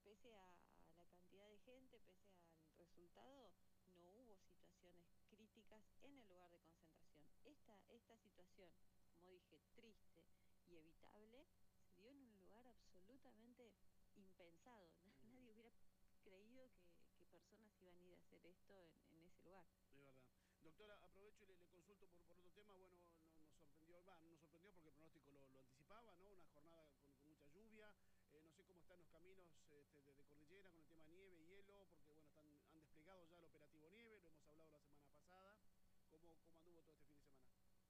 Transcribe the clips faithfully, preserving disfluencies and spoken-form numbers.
pese a, a la cantidad de gente, pese al resultado, no hubo situaciones críticas en el lugar de concentración. Esta, esta situación, como dije, triste y evitable, se dio en un lugar absolutamente impensado. Mm. Nadie hubiera creído que, que personas iban a ir a hacer esto en, en ese lugar. Es verdad. Doctora, aprovecho y le, le consulto por, por otro tema. Bueno, no, nos sorprendió, va, no nos sorprendió porque el pronóstico lo, lo anticipaba, ¿no? Una jornada con, con mucha lluvia. Eh, no sé cómo están los caminos este, de, de cordillera con el tema nieve y hielo, porque bueno, están, han desplegado ya el operativo nieve, lo hemos hablado la semana pasada. ¿Cómo, cómo anduvo todo este fin de semana?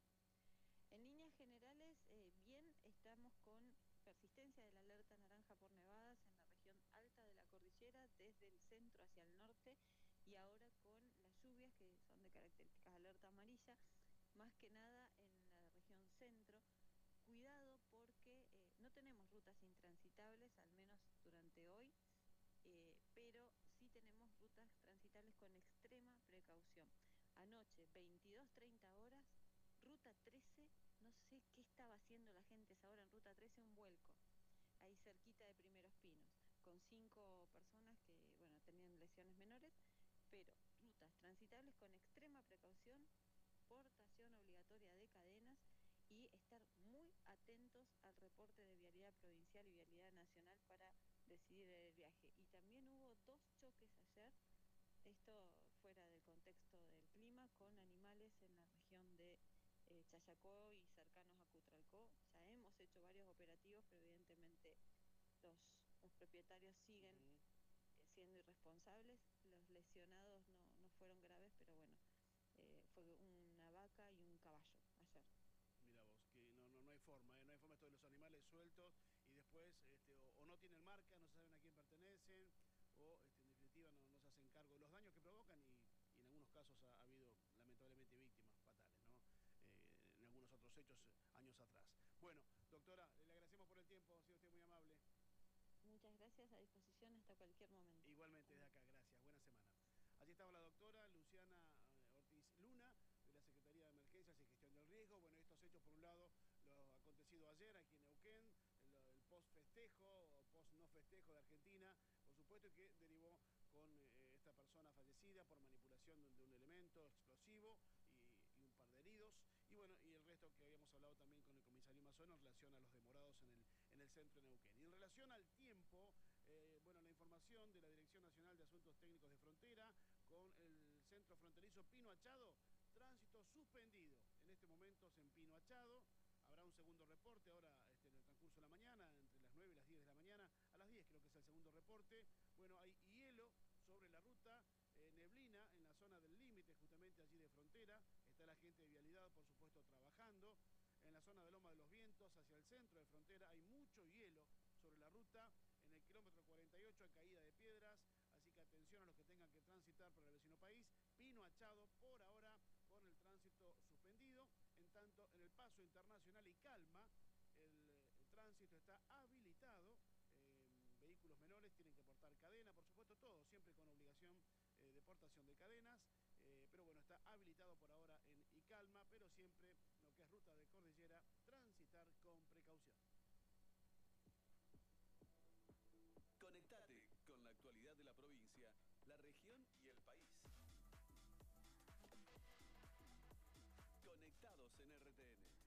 En líneas generales, eh, bien, estamos con persistencia de la alerta naranja por nevadas en la región alta de la cordillera, desde el centro hacia el norte, y ahora con las lluvias que son de características alerta amarilla, más que nada en la región centro. Cuidado porque eh, no tenemos rutas intransitables, al menos durante hoy, eh, pero sí tenemos rutas transitables con extrema precaución. Anoche, veintidós treinta horas, ruta trece, no sé qué estaba haciendo la gente a esa hora en ruta trece, un vuelco, ahí cerquita de Primeros Pinos, con cinco personas que, bueno, tenían lesiones menores, pero rutas transitables con extrema precaución, portación obligatoria de cadenas y estar muy atentos al reporte de vialidad provincial y vialidad nacional para decidir el viaje. Y también hubo dos choques ayer, esto fuera del contexto del clima, con animales en la región de eh, Chayacó y cercanos a Cutralcó. Ya hemos hecho varios operativos, pero evidentemente los, los propietarios siguen Uh-huh. eh, siendo irresponsables. Los lesionados no, no fueron graves, pero bueno, eh, fue una vaca y un caballo ayer. Mira vos, que no, no, no hay forma, ¿eh? No hay forma esto de los animales sueltos y después este, o, o no tienen marca, no saben a quién pertenecen, o este, en definitiva no, no se hacen cargo de los daños que provocan y, y en algunos casos ha, ha habido lamentablemente víctimas fatales, ¿no? Eh, en algunos otros hechos eh, años atrás. Bueno, doctora, le agradecemos por el tiempo, ha sido usted muy amable. Muchas gracias, a disposición hasta cualquier momento. Igualmente Hasta desde luego. acá, gracias, buena semana. Allí estaba la doctora Luciana eh, Ortiz Luna, de la Secretaría de Emergencias y Gestión del Riesgo. Bueno, estos hechos, por un lado, lo acontecido ayer aquí en Neuquén, el, el post-festejo o post-no festejo de Argentina, por supuesto, que derivó con eh, esta persona fallecida por manipulación de, de un elemento explosivo y, y un par de heridos. Y bueno, y el resto que habíamos hablado también con el comisario Mazón en relación a los demorados en el, en el centro de Neuquén. Y en relación al tiempo, eh, bueno, la información de la Dirección Nacional de Asuntos Técnicos de Frontera con el centro fronterizo Pino Achado, tránsito suspendido en este momento en Pino Achado. Habrá un segundo reporte ahora este, en el transcurso de la mañana, entre las nueve y las diez de la mañana. A las diez creo que es el segundo reporte. Bueno, hay hielo sobre la ruta, eh, neblina en la zona del límite, justamente allí de frontera. Está la gente de vialidad, por supuesto, trabajando. En la zona de Loma de los Vientos, hacia el centro de frontera, hay mucho hielo sobre la ruta. En el kilómetro cuarenta y ocho hay caída de piedras, así que atención a los que tengan que transitar por el vecino país. Pino Achado, por ahora, con el tránsito suspendido. En tanto, en el paso internacional y Calma, el, el tránsito está habilitado. Eh, vehículos menores tienen que portar cadena, por supuesto, todo siempre con obligación eh, de portación de cadenas, eh, pero bueno, está habilitado por ahora en Icalma, pero siempre lo que es ruta de cordillera, transitar con precaución. Conectate con la actualidad de la provincia, la región y el país. Conectados en R T N.